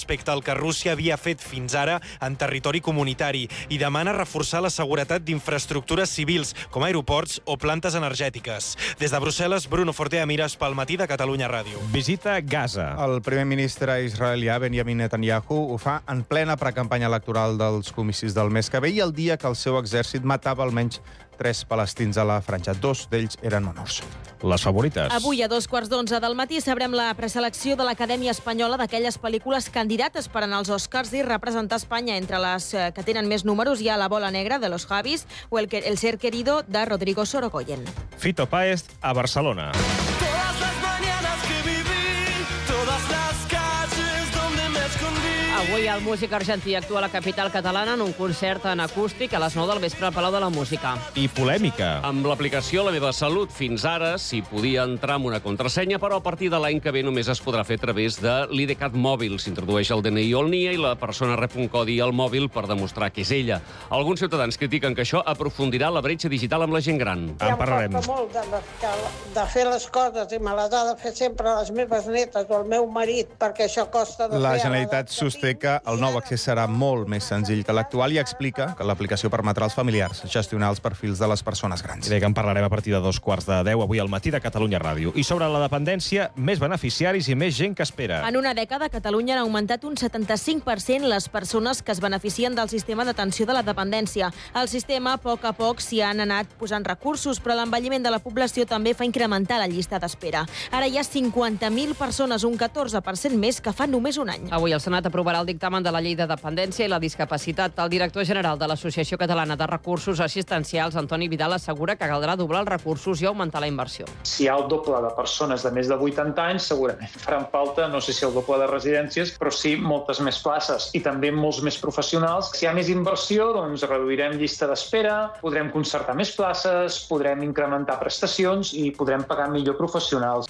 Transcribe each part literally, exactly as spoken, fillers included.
respecte al que Rússia havia fet fins ara en territori comunitari i demana reforçar la seguretat d'infraestructures civils, com aeroports o plantes energètiques. Des de Brussel·les, Bruno Fortea Mires pel Matí de Catalunya Ràdio. Visita Gaza. El primer ministre israelià Benjamin Netanyahu ho fa en plena precampanya electoral dels comicis del mes que ve i el dia que el seu exèrcit matava almenys tres palestins a la franja. Dos d'ells eren menors. Les favorites. Avui a dos quarts d'onze del matí sabrem la preselecció de l'Acadèmia Espanyola d'aquelles pel·lícules candidates per anar als Oscars i representar Espanya. Entre les que tenen més números hi ha La bola negra, de Los Javis, o El, el ser querido, de Rodrigo Sorogoyen. Fito Páez a Barcelona. Todas las mañanas que viví, todas las calles donde me escondí. Avui el músic argentí actua a la capital catalana en un concert en acústic a les nou del vespre al Palau de la Música. I polèmica. Amb l'aplicació La meva salut, fins ara s'hi podia entrar amb una contrasenya, però a partir de l'any que ve només es podrà fer a través de l'IDCAT mòbil. S'introdueix el D N I o el N I A i la persona rep un codi al mòbil per demostrar que és ella. Alguns ciutadans critiquen que això aprofundirà la bretxa digital amb la gent gran. En parlarem. Ja em costa molt de, de, de fer les coses i me les ha de fer sempre les meves netes o el meu marit, perquè això costa de La fer. Generalitat sosté que el nou accés serà molt més senzill que l'actual i explica que l'aplicació permetrà als familiars gestionar els perfils de les persones grans. I bé, que en parlarem a partir de dos quarts de deu avui al Matí de Catalunya Ràdio. I sobre la dependència, més beneficiaris i més gent que espera. En una dècada, a Catalunya han augmentat un setanta-cinc per cent les persones que es beneficien del sistema d'atenció de la dependència. Al sistema, a poc a poc, s'hi han anat posant recursos, però l'envelliment de la població també fa incrementar la llista d'espera. Ara hi ha cinquanta mil persones, un catorze per cent més que fa només un any. Avui el Senat aprovarà el dictamen de la Llei de Dependència i la Discapacitat. El director general de l'Associació Catalana de Recursos Assistencials, Antoni Vidal, assegura que caldrà doblar els recursos i augmentar la inversió. Si hi ha el doble de persones de més de vuitanta anys, segurament faran falta, no sé si el doble de residències, però sí moltes més places i també molts més professionals. Si hi ha més inversió, doncs reduirem llista d'espera, podrem concertar més places, podrem incrementar prestacions i podrem pagar millor professionals.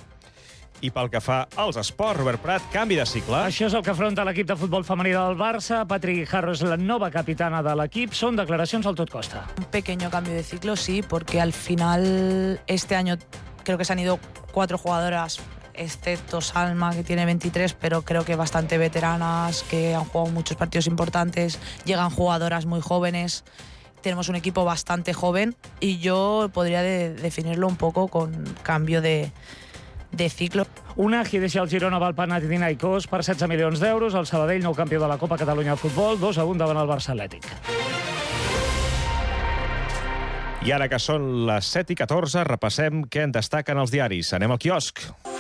I pel que fa als esports, Robert Prat, canvi de cicle. Això és el que afronta l'equip de futbol femení del Barça. Patrick Harro és la nova capitana de l'equip. Són declaracions al tot costa. Un pequeño cambio de ciclo, sí, porque al final este año creo que se han ido cuatro jugadoras, excepto Salma, que tiene veintitrés, pero creo que bastante veteranas, que han jugado muchos partidos importantes. Llegan jugadoras muy jóvenes. Tenemos un equipo bastante joven y yo podría de definirlo un poco con cambio de de ciclo. Unagi deixa el Girona pel Panathinaikos per setze milions d'euros. El Sabadell, nou campió de la Copa Catalunya de Futbol, dos a un davant el Barça Atlètic. I ara que són les set i catorze, repassem què en destaquen els diaris. Anem al quiosc.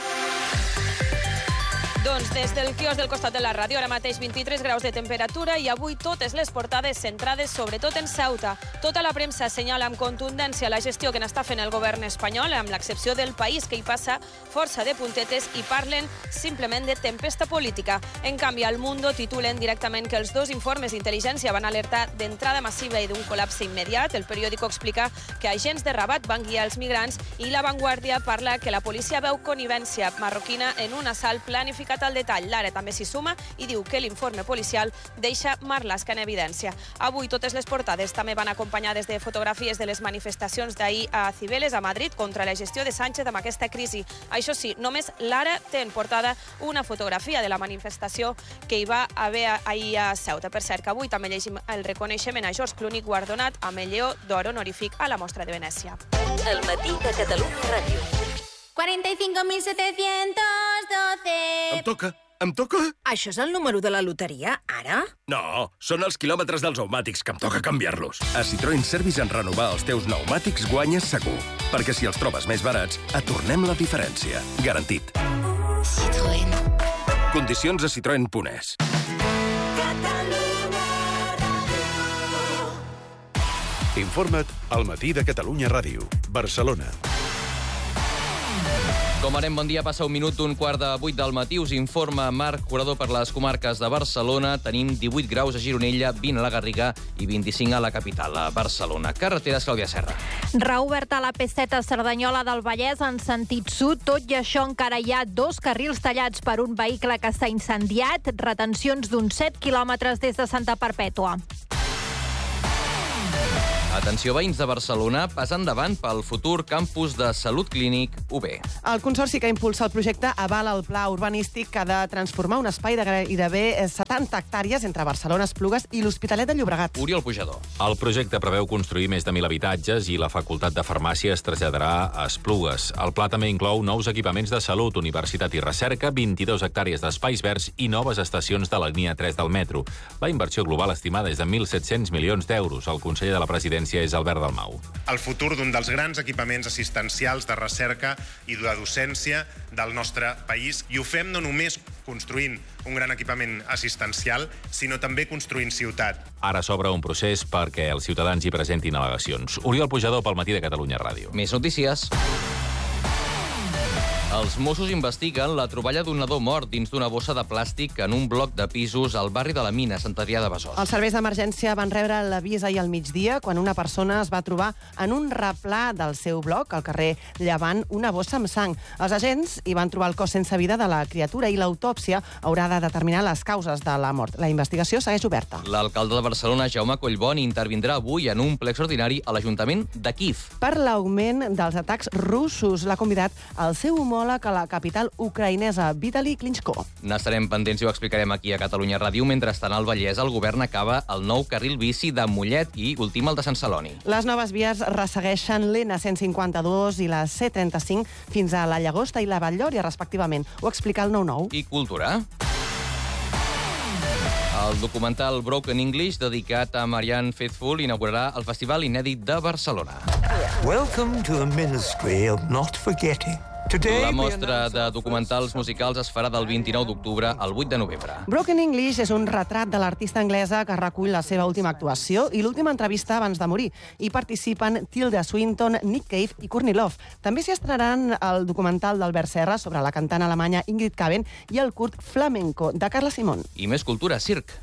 Doncs des del quiosc del costat de la ràdio, ara mateix vint-i-tres graus de temperatura i avui totes les portades centrades sobretot en Ceuta. Tota la premsa assenyala amb contundència la gestió que n'està fent el govern espanyol, amb l'excepció del País, que hi passa força de puntetes i parlen simplement de tempesta política. En canvi, al Mundo titulen directament que els dos informes d'intel·ligència van alertar d'entrada massiva i d'un col·lapse immediat. El periòdico explica que agents de Rabat van guiar els migrants i La Vanguardia parla que la policia veu connivència marroquina en un assalt planificat al detall. L'Ara també s'hi suma i diu que l'informe policial deixa Marlaska en evidència. Avui totes les portades també van acompanyades de fotografies de les manifestacions d'ahir a Cibeles, a Madrid, contra la gestió de Sánchez amb aquesta crisi. Això sí, només l'Ara té en portada una fotografia de la manifestació que hi va haver ahir a Ceuta. Per cert, que avui també llegim el reconeixement a George Clooney guardonat amb el Lleó d'Or honorífic a la Mostra de Venècia. El Matí de Catalunya Ràdio. cuarenta y cinco mil setecientos doce. Em toca, em toca. Això és el número de la loteria, ara? No, són els quilòmetres dels pneumàtics que em toca canviar-los. A Citroën Service en renovar els teus pneumàtics guanyes segur. Perquè si els trobes més barats, et tornem la diferència. Garantit. Citroën. Condicions a citroen punt es. Informa't al Matí de Catalunya Ràdio. Barcelona. Com anem, bon dia, passa un minut d'un quart de vuit del matí. Us informa Marc Curador per les comarques de Barcelona. Tenim divuit graus a Gironella, vint a la Garriga i vint-i-cinc a la capital, a Barcelona. Carreteres, Clàudia Serra. Reoberta la P set a Cerdanyola del Vallès en sentit sud. Tot i això encara hi ha dos carrils tallats per un vehicle que s'ha incendiat. Retencions d'uns set quilòmetres des de Santa Perpètua. Atenció, veïns de Barcelona, pas endavant pel futur campus de Salut Clínic U B. El Consorci que impulsa el projecte avala el pla urbanístic que ha de transformar un espai de gairebé setanta hectàrees entre Barcelona, Esplugues i l'Hospitalet de Llobregat. Oriol Pujador. El projecte preveu construir més de mil habitatges i la Facultat de Farmàcia es traslladarà a Esplugues. El pla també inclou nous equipaments de salut, universitat i recerca, vint-i-dues hectàrees d'espais verds i noves estacions de la línia tres del metro. La inversió global estimada és de mil set-cents milions d'euros. El conseller de la presidència és Albert Dalmau. El futur d'un dels grans equipaments assistencials de recerca i de docència del nostre país. I ho fem no només construint un gran equipament assistencial, sinó també construint ciutat. Ara s'obre un procés perquè els ciutadans hi presentin al·legacions. Oriol Pujador, pel Matí de Catalunya Ràdio. Més notícies. Els Mossos investiguen la troballa d'un nadó mort dins d'una bossa de plàstic en un bloc de pisos al barri de la Mina, Sant Adrià de Besòs. Els serveis d'emergència van rebre l'avís ahir al migdia quan una persona es va trobar en un replà del seu bloc, al carrer Llevant, una bossa amb sang. Els agents hi van trobar el cos sense vida de la criatura i l'autòpsia haurà de determinar les causes de la mort. La investigació segueix oberta. L'alcalde de Barcelona, Jaume Collboni, intervindrà avui en un ple extraordinari a l'Ajuntament de Kíev. Per l'augment dels atacs russos, l'ha convidat al seu homòleg a la capital ucraïnesa, Vitali Klitschko. N'estarem pendents i ho explicarem aquí a Catalunya Ràdio. Mentrestant, al Vallès, el govern acaba el nou carril bici de Mollet i ultima el de Sant Celoni. Les noves vies ressegueixen l'N cent cinquanta-dos i la C trenta-cinc fins a la Llagosta i la Vall-llòria, respectivament. Ho explica el nou nou. I cultura. El documental Broken English, dedicat a Marianne Faithfull, inaugurarà el Festival Inèdit de Barcelona. Welcome to the Ministry of Not Forgetting. La mostra de documentals musicals es farà del vint-i-nou d'octubre al vuit de novembre. Broken English és un retrat de l'artista anglesa que recull la seva última actuació i l'última entrevista abans de morir. Hi participen Tilda Swinton, Nick Cave i Courtney Love. També s'hi estrenaran el documental d'Albert Serra sobre la cantant alemanya Ingrid Caben i el curt Flamenco, de Carla Simón. I més cultura, circ.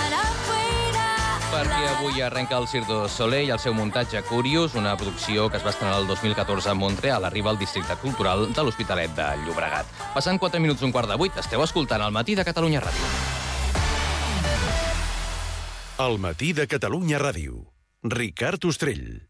Perquè avui arrenca el Cirque du Soleil i el seu muntatge Curious, una producció que es va estrenar el dos mil catorze a Montreal, arriba al districte cultural de l'Hospitalet de Llobregat. Passant quatre minuts un quart de vuit, esteu escoltant El Matí de Catalunya Ràdio. El Matí de Catalunya Ràdio. Ricard Ostrell.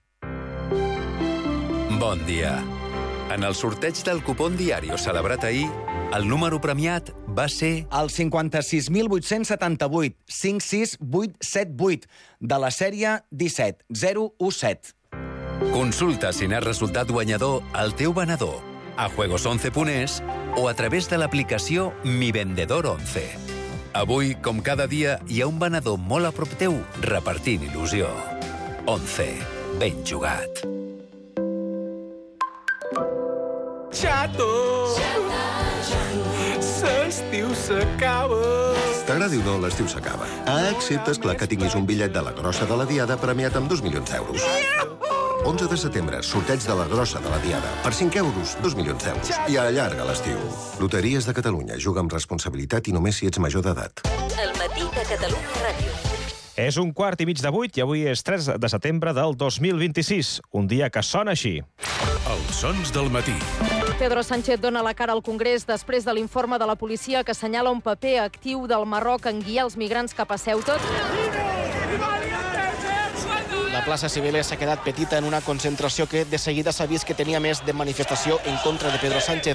Bon dia. En el sorteig del cupón Diario celebrat ahir, el número premiat va ser... El cinquanta-sis mil vuit-cents setanta-vuit, cinc sis vuit set vuit, de la sèrie disset zero u set. Consulta si n'has resultat guanyador al teu venedor, a juegos once punt es o a través de l'aplicació Mi Vendedor once. Avui, com cada dia, hi ha un venedor molt a prop teu repartint il·lusió. once. Ben jugat. Xato! L'estiu s'acaba! T'agradi o no, l'estiu s'acaba. Ah, excepte, esclar, que tinguis un bitllet de la grossa de la Diada premiat amb dos milions d'euros. onze de setembre, sorteig de la grossa de la Diada. Per cinc euros, dos milions d'euros. I allarga l'estiu. Loteries de Catalunya. Juga amb responsabilitat i només si ets major d'edat. El Matí de Catalunya Ràdio. És un quart i mig de vuit i avui és tres de setembre del dos mil vint-i-sis. Un dia que sona així. Els sons del matí. Pedro Sánchez dona la cara al Congrés després de l'informe de la policia que assenyala un paper actiu del Marroc en guiar els migrants cap a Ceuta. La plaça Cibeles s'ha quedat petita en una concentració que de seguida s'ha vist que tenia més de manifestació en contra de Pedro Sánchez.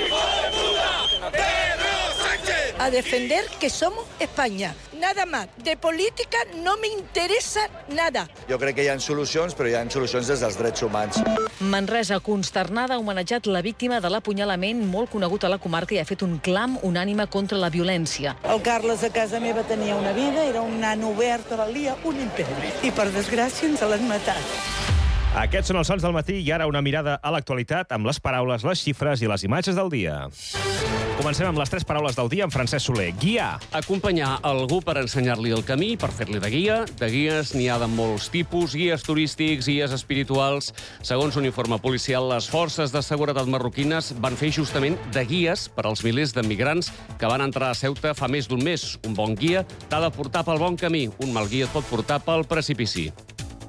A defender que somos España. Nada más. De política no me interesa nada. Jo crec que hi ha solucions, però hi ha solucions des dels drets humans. Manresa, consternada, ha homenatjat la víctima de l'apunyalament molt conegut a la comarca i ha fet un clam unànime contra la violència. El Carles a casa meva tenia una vida, era un nano obert, valia un imperi. I per desgràcia ens l'han matat. Aquests són els sons del matí i ara una mirada a l'actualitat amb les paraules, les xifres i les imatges del dia. Comencem amb les tres paraules del dia amb Francesc Soler. Guiar. Acompanyar algú per ensenyar-li el camí, per fer-li de guia. De guies n'hi ha de molts tipus, guies turístics, guies espirituals. Segons un informe policial, les forces de seguretat marroquines van fer justament de guies per als milers de migrants que van entrar a Ceuta fa més d'un mes. Un bon guia t'ha de portar pel bon camí. Un mal guia et pot portar pel precipici.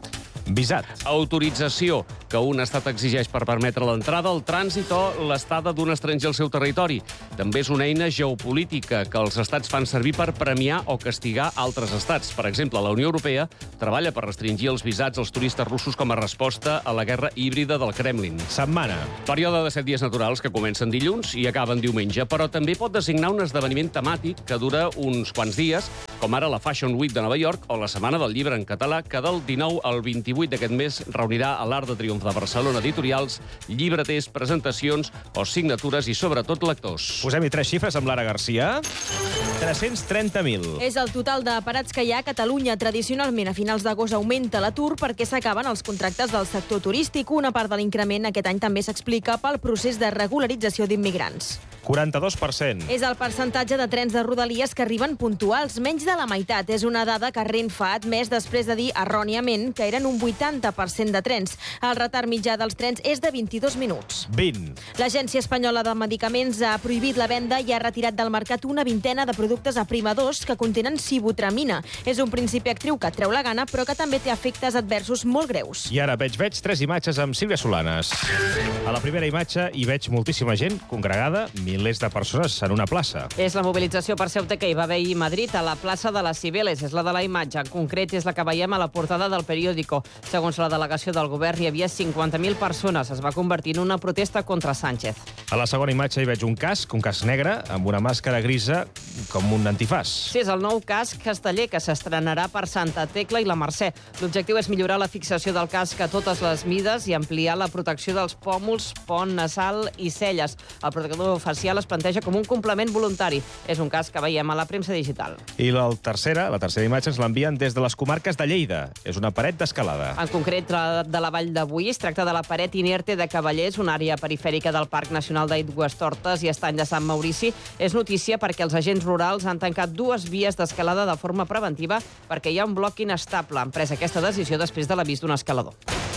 Visat. Autorització que un estat exigeix per permetre l'entrada, el trànsit o l'estada d'un estranger al seu territori. També és una eina geopolítica que els estats fan servir per premiar o castigar altres estats. Per exemple, la Unió Europea treballa per restringir els visats als turistes russos com a resposta a la guerra híbrida del Kremlin. Setmana. Període de set dies naturals que comencen dilluns i acaben diumenge, però també pot designar un esdeveniment temàtic que dura uns quants dies, com ara la Fashion Week de Nova York o la Setmana del Llibre en català, que del dinou al vint-i-vuit d'aquest mes reunirà a l'Arc de Triomf de Barcelona editorials, llibreters, presentacions o signatures i, sobretot, lectors. Posem-hi tres xifres amb Lara Garcia. tres-cents trenta mil. És el total de parats que hi ha a Catalunya. Tradicionalment, a finals d'agost augmenta l'atur perquè s'acaben els contractes del sector turístic. Una part de l'increment aquest any també s'explica pel procés de regularització d'immigrants. quaranta-dos per cent. És el percentatge de trens de Rodalies que arriben puntuals, menys de la meitat. És una dada que Renfe ha admès després de dir erròniament que eren un vuitanta per cent de trens. El retard mitjà dels trens és de vint-i-dos minuts. vint. L'Agència Espanyola de Medicaments ha prohibit la venda i ha retirat del mercat una vintena de productes aprimadors que contenen sibutramina. És un principi actriu que et treu la gana, però que també té efectes adversos molt greus. I ara veig, veig tres imatges amb Sílvia Solanes. A la primera imatge hi veig moltíssima gent congregada, milers de persones en una plaça. És la mobilització per Ceuta que hi va haver ahir a Madrid, a la plaça de les Cibeles. És la de la imatge. En concret, és la que veiem a la portada del periòdico. Segons la delegació del govern, hi havia cinquanta mil persones. Es va convertir en una protesta contra Sánchez. A la segona imatge hi veig un casc, un casc negre, amb una màscara grisa com un antifàs. Sí, és el nou casc casteller que s'estrenarà per Santa Tecla i la Mercè. L'objectiu és millorar la fixació del casc a totes les mides i ampliar la protecció dels pòmuls, pont nasal i celles. El protector facial es planteja com un complement voluntari. És un casc que veiem a la premsa digital. I la tercera, la tercera imatge ens l'envien des de les comarques de Lleida. És una paret d'escalada. En concret, la de la Vall de Boí. Es tracta de la paret inerte de Cavallers, una àrea perifèrica del Parc Nacional d'Aigüestortes i Estany de Sant Maurici. És notícia perquè els agents rurals han tancat dues vies d'escalada de forma preventiva perquè hi ha un bloc inestable. Han pres aquesta decisió després de l'avís d'un escalador.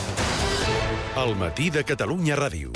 El matí de Catalunya Ràdio.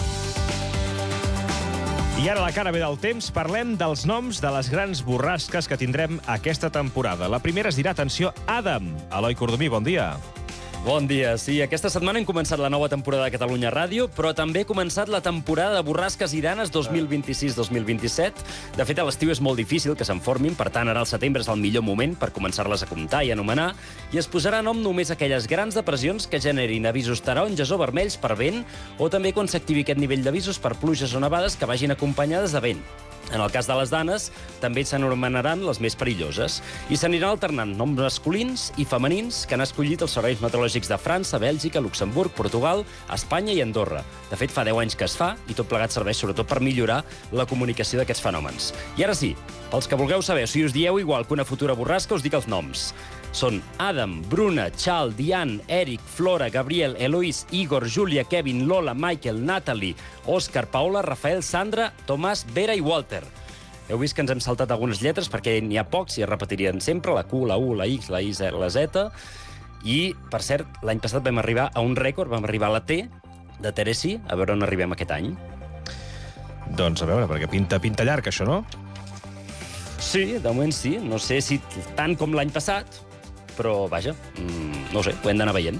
I ara, a la cara B del temps, parlem dels noms de les grans borrasques que tindrem aquesta temporada. La primera es dirà, atenció, Adam. Eloi Cordomí, bon dia. Bon dia. Sí, aquesta setmana hem començat la nova temporada de Catalunya Ràdio, però també ha començat la temporada de borrasques i danes dos mil vint-i-sis dos mil vint-i-set. De fet, a l'estiu és molt difícil que se'n formin, per tant, ara al setembre és el millor moment per començar-les a comptar i anomenar, i es posarà nom només a aquelles grans depressions que generin avisos taronges o vermells per vent, o també quan s'activi aquest nivell d'avisos per pluges o nevades que vagin acompanyades de vent. En el cas de les danes, també s'anomenaran les més perilloses i s'aniran alternant noms masculins i femenins que han escollit els serveis meteorològics de França, Bèlgica, Luxemburg, Portugal, Espanya i Andorra. De fet, fa deu anys que es fa i tot plegat serveix sobretot per millorar la comunicació d'aquests fenòmens. I ara sí, pels que vulgueu saber si us dieu igual que una futura borrasca, us dic els noms. Són Adam, Bruna, Chal, Diane, Eric, Flora, Gabriel, Eloís, Igor, Júlia, Kevin, Lola, Michael, Natalie, Òscar, Paula, Rafael, Sandra, Tomàs, Vera i Walter. Heu vist que ens hem saltat algunes lletres perquè n'hi ha pocs i es repetirien sempre, la Q, la U, la X, la I, la Z. I, per cert, l'any passat vam arribar a un rècord, vam arribar a la T de Teresi, a veure on arribem aquest any. Doncs a veure, perquè pinta, pinta llarg, això, no? Sí, de moment sí. No sé si tant com l'any passat, però, vaja, no ho sé, ho hem d'anar veient.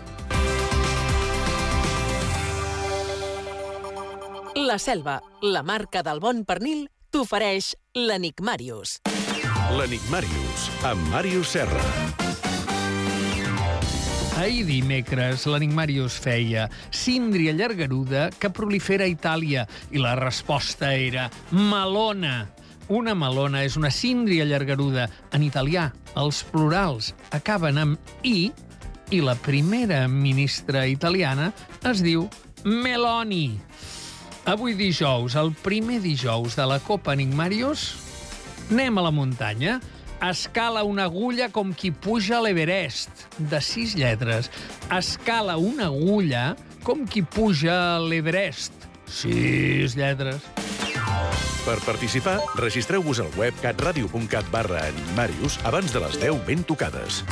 La Selva, la marca del bon pernil, t'ofereix l'Enigmàrius. L'Enigmàrius, amb Màrius Serra. Ahir dimecres, l'Enigmàrius feia síndria llargaruda que prolifera a Itàlia i la resposta era melona. Una melona és una síndria llargaruda. En italià, els plurals acaben amb i i la primera ministra italiana es diu Meloni. Avui dijous, el primer dijous de la Copa Enigmàrius, anem a la muntanya. Escala una agulla com qui puja a l'Everest, de sis lletres. Escala una agulla com qui puja a l'Everest, sis lletres. Per participar, registreu-vos al web catradio.cat barra Enigmàrius abans de les deu ben tocades.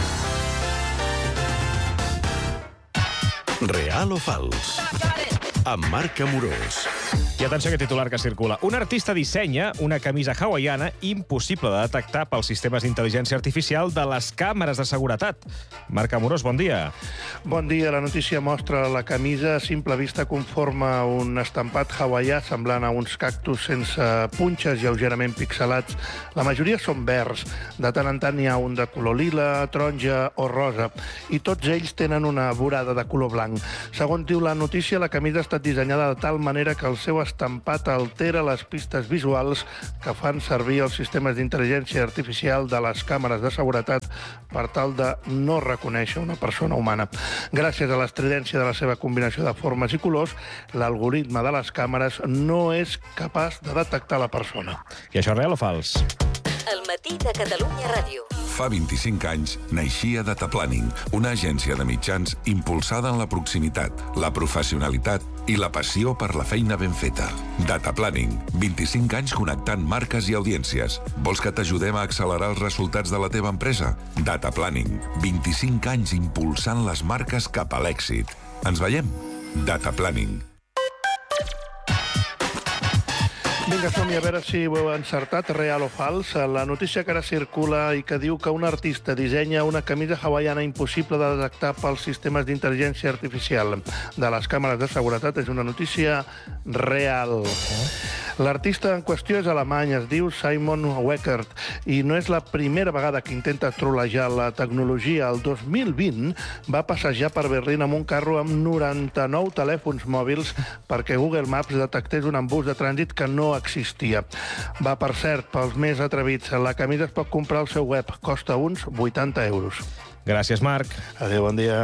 Real o fals? Amb Marc Amorós. I atenció a aquest titular que circula. Un artista dissenya una camisa hawaiana impossible de detectar pels sistemes d'intel·ligència artificial de les càmeres de seguretat. Marc Amorós, bon dia. Bon dia. La notícia mostra la camisa a simple vista conforma un estampat hawaià semblant a uns cactus sense punxes lleugerament pixelats. La majoria són verds. De tant en tant hi ha un de color lila, taronja o rosa. I tots ells tenen una vorada de color blanc. Segons diu la notícia, la camisa ha estat dissenyada de tal manera que el seu estampat altera les pistes visuals que fan servir els sistemes d'intel·ligència artificial de les càmeres de seguretat per tal de no reconèixer una persona humana. Gràcies a l'estridència de la seva combinació de formes i colors, l'algoritme de les càmeres no és capaç de detectar la persona. I això és real o fals? El matí de Catalunya Ràdio. Fa vint-i-cinc anys naixia Data Planning, una agència de mitjans impulsada en la proximitat, la professionalitat i la passió per la feina ben feta. Data Planning, vint-i-cinc anys connectant marques i audiències. Vols que t'ajudem a accelerar els resultats de la teva empresa? Data Planning, vint-i-cinc anys impulsant les marques cap a l'èxit. Ens veiem? Data Planning. Vinga, som-hi a veure si ho heu encertat, real o fals. La notícia que ara circula i que diu que un artista dissenya una camisa hawaiana impossible de detectar pels sistemes d'intel·ligència artificial de les càmeres de seguretat és una notícia real. L'artista en qüestió és alemany, es diu Simon Weckert, i no és la primera vegada que intenta trolejar la tecnologia. El dos mil vint va passejar per Berlín amb un carro amb noranta-nou telèfons mòbils perquè Google Maps detectés un embús de trànsit que no existia. Va, per cert, pels més atrevits. La camisa es pot comprar al seu web. Costa uns vuitanta euros. Gràcies, Marc. Adéu, bon dia.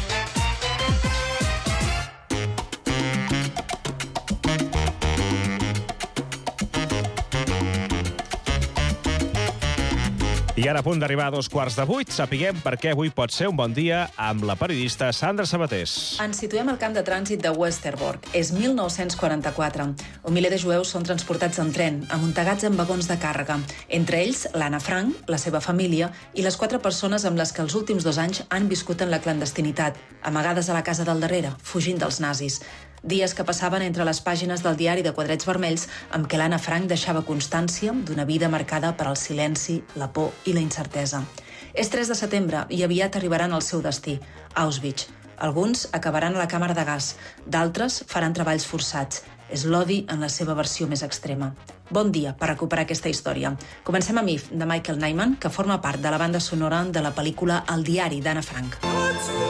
I ara, a punt d'arribar a dos quarts de vuit, sapiguem per què avui pot ser un bon dia amb la periodista Sandra Sabatés. Ens situem al camp de trànsit de Westerbork. És mil nou-cents quaranta-quatre. Un miler de jueus són transportats en tren, amuntegats en vagons de càrrega. Entre ells, l'Anna Frank, la seva família i les quatre persones amb les que els últims dos anys han viscut en la clandestinitat, amagades a la casa del darrere, fugint dels nazis. Dies que passaven entre les pàgines del diari de quadrets vermells amb què l'Anna Frank deixava constància d'una vida marcada per al silenci, la por i la incertesa. És tres de setembre i aviat arribaran al seu destí, Auschwitz. Alguns acabaran a la càmera de gas, d'altres faran treballs forçats. És l'odi en la seva versió més extrema. Bon dia per recuperar aquesta història. Comencem amb If, de Michael Nyman, que forma part de la banda sonora de la pel·lícula El diari d'Anna Frank.